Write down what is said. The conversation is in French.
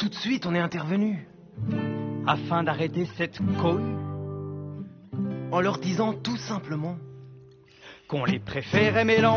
tout de suite on est intervenu. Afin d'arrêter cette cohue, En leur disant tout simplement qu'on les préférait mélanger.